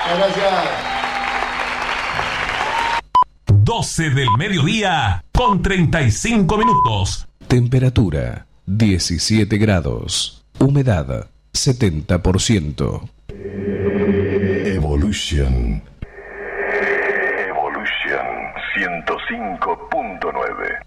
Gracias. 12 del mediodía con 35 minutos. Temperatura 17 grados. Humedad 70%. Evolution 105.9.